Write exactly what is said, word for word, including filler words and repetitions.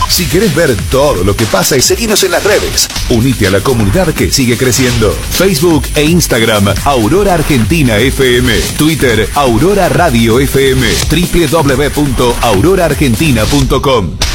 Si querés ver todo lo que pasa y seguinos en las redes, unite a la comunidad que sigue creciendo. Facebook e Instagram, Aurora Argentina F M. Twitter, Aurora Radio F M. doble u doble u doble u punto aurora argentina punto com.